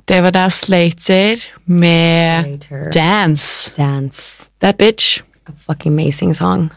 Det var da Slater med Slater. Dance. That bitch. A fucking amazing song.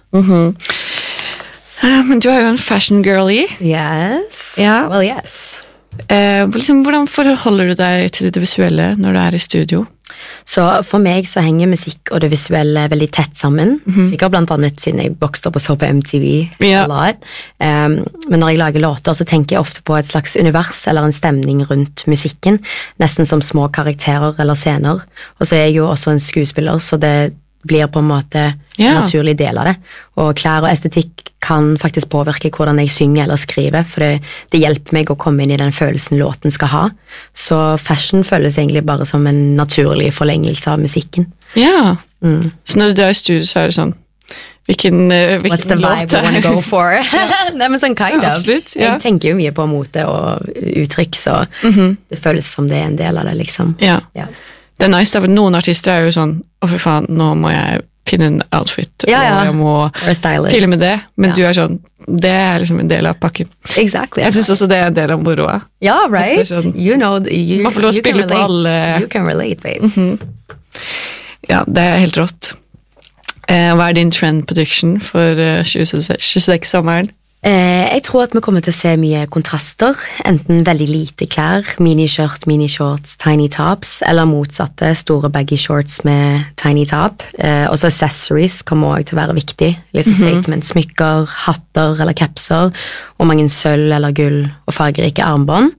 Men du er jo en fashion girlie. Yes. Ja. Well, yes. Hvordan forholder du deg til det visuelle når du er i studio? Så for meg så henger musikk og det visuelle veldig tett sammen. Sikkert blant annet siden jeg vokste opp og så på MTV Ja. a lot. Men når jeg lager låter så tenker jeg ofte på et slags univers eller en stemning rundt musikken, nesten som små karakterer eller scener. Og så er jeg jo også en skuespiller, så det blir på en måte en naturlig del av det. Og klær og estetikk kan faktisk påvirke hvordan jeg synger eller skriver, for det hjelper meg å komme inn i den følelsen låten skal ha. Så fashion føles egentlig bare som en naturlig forlengelse av musikken. Ja. Så når du er i studio så er det sånn, hvilken What's the låt vibe I want to go for? Nei, men sånn kind of. Absolutt, ja. Jeg tenker jo mye på mote og uttrykk, så det føles som det er en del av det, liksom. Ja. Ja. Det er nice, da, men noen artister er jo sånn, for faen, nå må jeg finne en outfit, og jeg må Or a stylist. filme det, men du er sånn, det er liksom en del av pakken. Exactly. Jeg synes også det er en del av moroa. Ja, right? Det er sånn- You know, Man får lov å you can spille på relate. alle- You can relate, babes. Ja, det er helt rått. Hva er din trend prediction for 26-sommeren? Jeg tror at vi kommer til å se mye kontraster, enten veldig lite klær, miniskjørt, minishorts, tiny tops, eller motsatte, store baggy shorts med tiny top. Også accessories kommer også til å være viktig, liksom statement, smykker, hatter eller capser, og mange sølv eller gull og fargerike armbånd.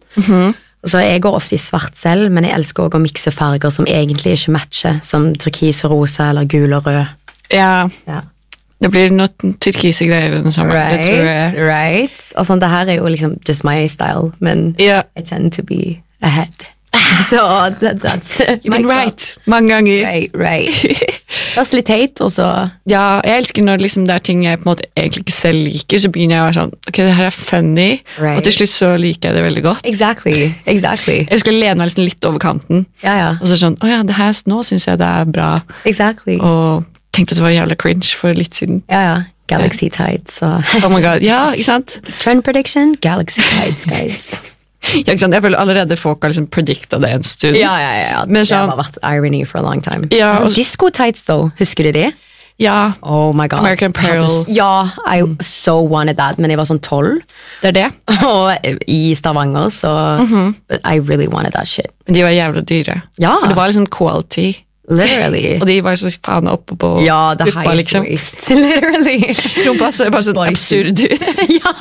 Så jeg går ofte i svart selv, men jeg elsker også å mikse farger som egentlig ikke matcher, som turkis og rosa eller gul og rød. Ja, Ja. det blir noe turkise greier denne sommeren, det tror jeg. Right. Og sånn, det her er jo liksom just my style, men Ja. I tend to be ahead. Så that's You've been right, mange ganger. Right. Først litt teit, og så Ja, jeg elsker når liksom det er ting jeg på en måte egentlig ikke selv liker, så begynner jeg å være sånn, ok, det her er funny, Right. og til slutt så liker jeg det veldig godt. Exactly. Jeg skal lene meg liksom litt over kanten, Ja. og så sånn, åja, det her, nå synes jeg det er bra, Exactly. og tenkte at det var jævla cringe for litt siden. Ja. Galaxy tides, så Oh my god, ja, ikke sant? Trend prediction, galaxy tides, guys. Ja, ikke sant? Jeg føler allerede folk har liksom predikta det en stund. Ja. Men Det sånn, har vært irony for a long time. Ja, og- Disco tights, though. Husker du de? ja, Oh my god. American Apparel. Ja, I so wanted that, men jeg var sånn 12. det er det. Og i Stavanger, så but I really wanted that shit. Men de var jævla dyre. Ja. For det var liksom quality. Literally. Og de var så faen oppe på Ja, the puppa, highest liksom. waist. Literally. Rumpa så bare sånn absurd ut. Ja.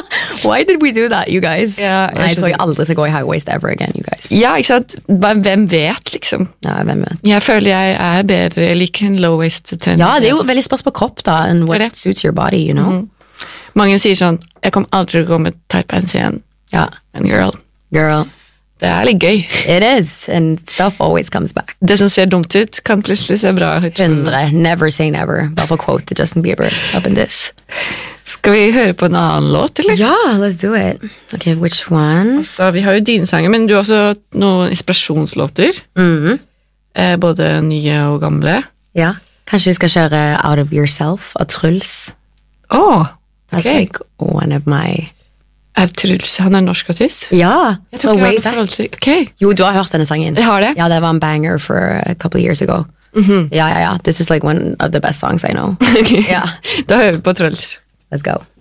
Why did we do that, you guys? Ja, jeg Nei, jeg tror jeg skjønner. aldri skal gå i high waist ever again, you guys. Ja, ikke sant? Bare hvem vet, liksom. Ja, hvem vet? Jeg føler jeg er bedre, jeg liker en low waist trend. Ja, det er jo veldig spørs på kropp da, and what Det er det. suits your body, you know? Mange sier sånn, jeg kommer aldri til å gå med tight pants igjen. Ja, En girl. girl. Det er litt gøy. It is, and stuff always comes back. Det som ser dumt ut, kan plutselig se bra ut. 100, never say never. Bare for quote til Justin Bieber up in this. Skal vi høre på en annen låt, eller? Ja, let's do it. Okay, which one? Så vi har jo dine sanger, men du har også noen inspirasjonslåter. Både nye og gamle. Ja, kanskje vi skal kjøre Out of Yourself av Truls. That's ok. like one of my... Er Truls, han er norsk artist? Ja, Jeg tror ikke way jeg har back. forhold til... Ok. Jo, du har hørt denne sangen. Jeg har det. Ja, det var en banger for a couple of years ago. Ja. This is like one of the best songs I know. Ja. Da hører vi på Truls. Let's go.